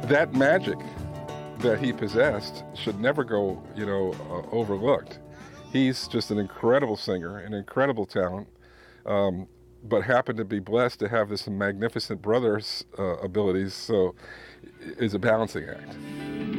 That magic that he possessed should never go, overlooked. He's just an incredible singer, an incredible talent, um, but happened to be blessed to have this magnificent brother's abilities. So it's a balancing act.